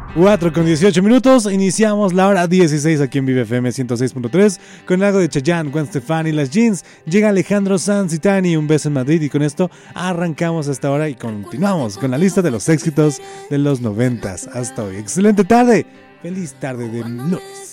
4:18. Iniciamos la hora 16 aquí en Vive FM 106.3 con algo de Chayanne, Gwen Stefani y las Jeans. Llega Alejandro Sanz y Tani, Un beso en Madrid, y con esto arrancamos esta hora y continuamos con la lista de los éxitos de los 90s hasta hoy. Excelente tarde, feliz tarde de lunes.